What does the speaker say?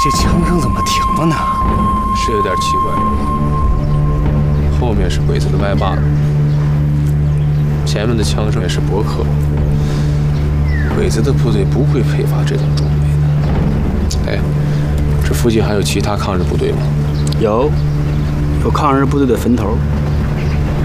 这枪声怎么停了呢？ 是有点奇怪。后面是鬼子的歪把子，前面的枪声也是驳壳。鬼子的部队不会配发这种装备的。哎，这附近还有其他抗日部队吗？ 有抗日部队的坟头。